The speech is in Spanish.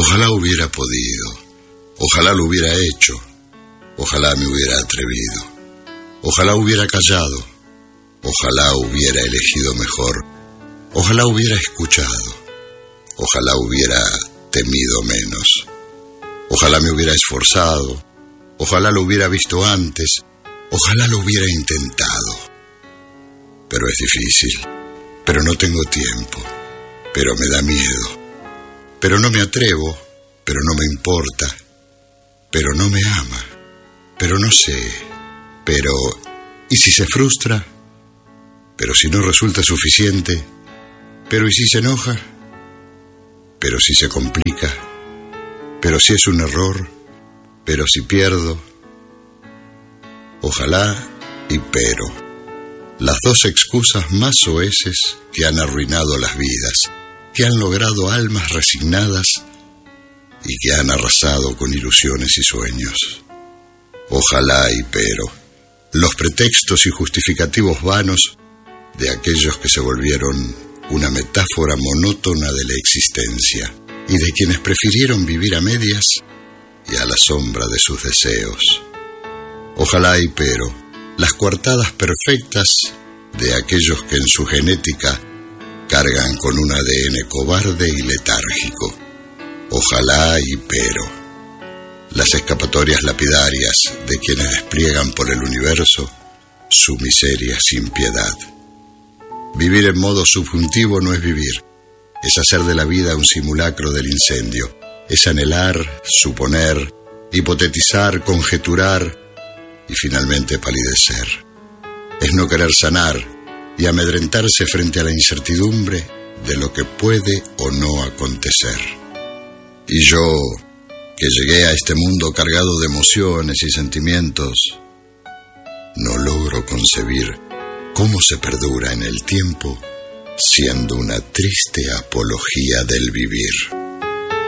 Ojalá hubiera podido, ojalá lo hubiera hecho, ojalá me hubiera atrevido, ojalá hubiera callado, ojalá hubiera elegido mejor, ojalá hubiera escuchado, ojalá hubiera temido menos, ojalá me hubiera esforzado, ojalá lo hubiera visto antes, ojalá lo hubiera intentado. Pero es difícil, pero no tengo tiempo, pero me da miedo, pero no me atrevo, pero no me importa, pero no me ama, pero no sé, pero ¿y si se frustra? Pero si no resulta suficiente, pero ¿y si se enoja? Pero si se complica, pero si es un error, pero si pierdo. Ojalá y pero, las dos excusas más soeces que han arruinado las vidas, que han logrado almas resignadas y que han arrasado con ilusiones y sueños. Ojalá y pero, los pretextos y justificativos vanos de aquellos que se volvieron una metáfora monótona de la existencia y de quienes prefirieron vivir a medias y a la sombra de sus deseos. Ojalá y pero, las coartadas perfectas de aquellos que en su genética cargan con un ADN cobarde y letárgico. Ojalá y pero, las escapatorias lapidarias de quienes despliegan por el universo su miseria sin piedad. Vivir en modo subjuntivo no es vivir, es hacer de la vida un simulacro del incendio, es anhelar, suponer, hipotetizar, conjeturar y finalmente palidecer. Es no querer sanar y amedrentarse frente a la incertidumbre de lo que puede o no acontecer. Y yo, que llegué a este mundo cargado de emociones y sentimientos, no logro concebir cómo se perdura en el tiempo siendo una triste apología del vivir.